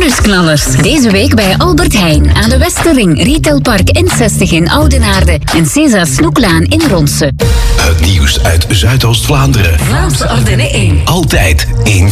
Nieuwsknallers. Deze week bij Albert Heijn aan de Westerring, Retailpark N60 in Oudenaarde en César Snoeklaan in Ronse. Het nieuws uit Zuidoost-Vlaanderen. Vlaamse Ardennen 1. Altijd in